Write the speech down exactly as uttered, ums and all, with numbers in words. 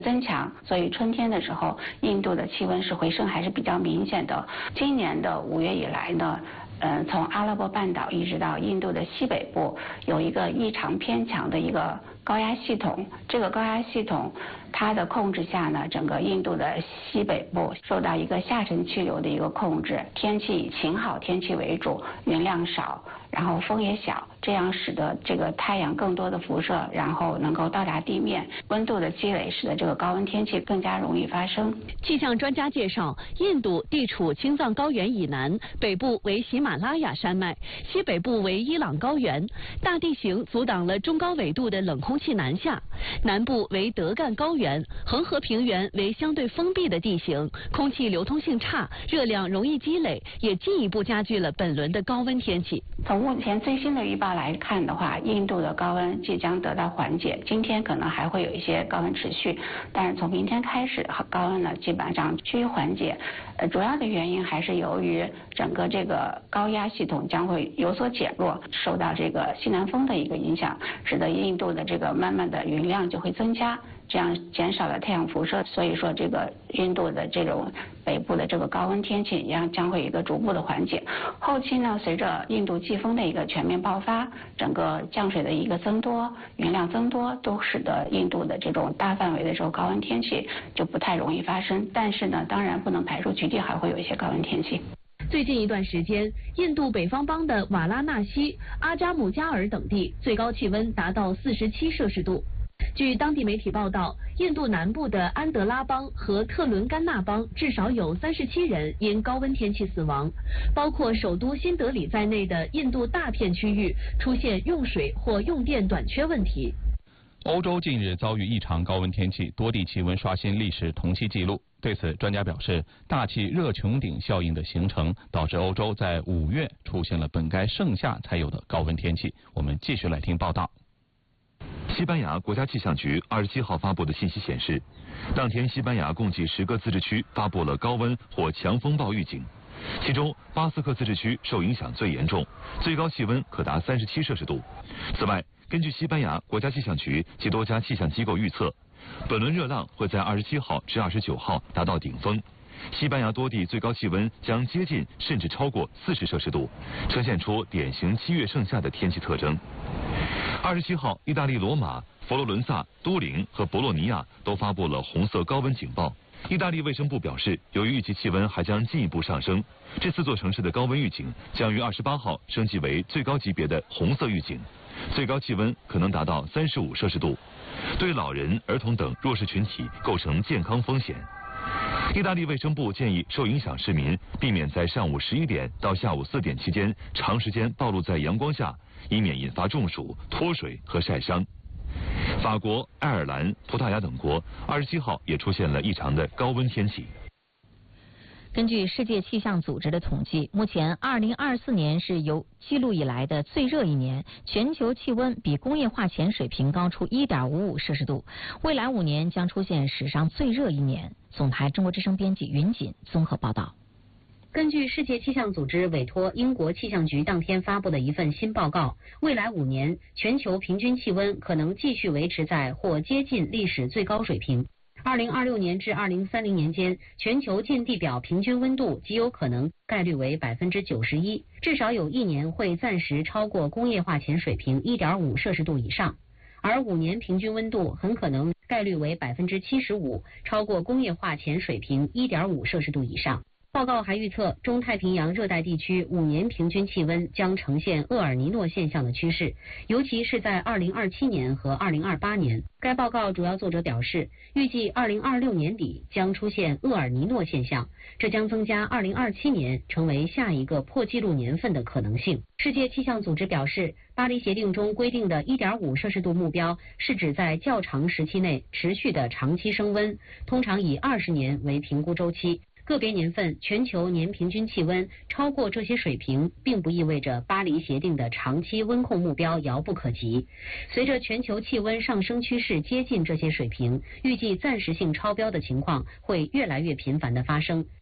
增强，所以春天的时候，印度的气温是回升还是比较明显的。今年的五月以来呢，呃，从阿拉伯半岛一直到印度的西北部，有一个异常偏强的一个高压系统。这个高压系统它的控制下呢，整个印度的西北部受到一个下沉气流的一个控制，天气以晴好天气为主，云量少，然后风也小，这样使得这个太阳更多的辐射，然后能够到达地面，温度的积累使得这个高温天气更加容易发生。 气象专家介绍，印度地处青藏高原以南，北部为喜马拉雅山脉，西北部为伊朗高原，大地形阻挡了中高纬度的冷空气南下，南部为德干高原，恒河平原为相对封闭的地形，空气流通性差，热量容易积累，也进一步加剧了本轮的高温天气。 从目前最新的预报来看的话，印度的高温即将得到缓解，今天可能还会有一些高温持续，但是从明天开始，高温呢基本上趋于缓解。呃，主要的原因还是由于整个这个高压系统将会有所减弱，受到这个西南风的一个影响，使得印度的这个慢慢的云量就会增加，这样减少了太阳辐射，所以说这个印度的这种北部的这个高温天气将将会有一个逐步的缓解。后期呢，随着印度季风的一个全面爆发，整个降水的一个增多，云量增多，都使得印度的这种大范围的这种高温天气就不太容易发生。但是呢，当然不能排除局地还会有一些高温天气。 最近一段时间，印度北方邦的瓦拉纳西、阿扎姆加尔等地最高气温达到四十七摄氏度。据当地媒体报道，印度南部的安德拉邦和特伦甘纳邦至少有三十七人因高温天气死亡，包括首都新德里在内的印度大片区域出现用水或用电短缺问题。 欧洲近日遭遇异常高温天气，多地气温刷新历史同期纪录。对此，专家表示，大气热穹顶效应的形成，导致欧洲在五月出现了本该盛夏才有的高温天气。我们继续来听报道。 西班牙国家气象局二十七号发布的信息显示，当天西班牙共计十个自治区发布了高温或强风暴预警，其中巴斯克自治区受影响最严重，最高气温可达三十七摄氏度。此外，根据西班牙国家气象局及多家气象机构预测，本轮热浪会在二十七号至二十九号达到顶峰，西班牙多地最高气温将接近甚至超过四十摄氏度，呈现出典型七月盛夏的天气特征。二十七号，意大利罗马、佛罗伦萨、都灵和博洛尼亚都发布了红色高温警报。意大利卫生部表示，由于预计气温还将进一步上升，这四座城市的高温预警将于二十八号升级为最高级别的红色预警，最高气温可能达到三十五摄氏度，对老人、儿童等弱势群体构成健康风险。意大利卫生部建议受影响市民避免在上午十一点到下午四点期间长时间暴露在阳光下，以免引发中暑、脱水和晒伤。法国、爱尔兰、葡萄牙等国二十七号也出现了异常的高温天气。 根据世界气象组织的统计，目前二零二四年是有记录以来的最热一年，全球气温比工业化前水平高出 一点五五摄氏度，未来五年将出现史上最热一年。总台中国之声编辑云锦综合报道。 根据世界气象组织委托英国气象局当天发布的一份新报告，未来五年全球平均气温可能继续维持在或接近历史最高水平。二零二六年至二零三零年间，全球近地表平均温度极有可能概率为百分之九十一，至少有一年会暂时超过工业化前水平 一点五摄氏度以上，而五年平均温度很可能概率为百分之七十五，超过工业化前水平 一点五摄氏度以上。报告还预测，中太平洋热带地区五年平均气温将呈现厄尔尼诺现象的趋势，尤其是在二零二七年和二零二八年。该报告主要作者表示，预计二零二六年底将出现厄尔尼诺现象，这将增加二零二七年成为下一个破纪录年份的可能性。世界气象组织表示，巴黎协定中规定的 一点五摄氏度目标是指在较长时期内持续的长期升温，通常以二十年为评估周期。个别年份全球年平均气温超过这些水平，并不意味着巴黎协定的长期温控目标遥不可及。随着全球气温上升趋势接近这些水平，预计暂时性超标的情况会越来越频繁地发生。